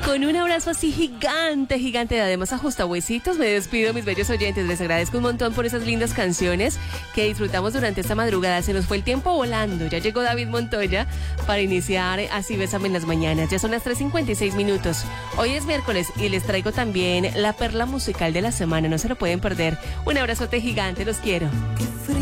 Con un abrazo así gigante, gigante de además ajustahuesitos, me despido, mis bellos oyentes. Les agradezco un montón por esas lindas canciones que disfrutamos durante esta madrugada. Se nos fue el tiempo volando. Ya llegó David Montoya para iniciar Así Bésame en las mañanas. Ya son las 3:56 minutos. Hoy es miércoles y les traigo también la perla musical de la semana. No se lo pueden perder. Un abrazote gigante, los quiero.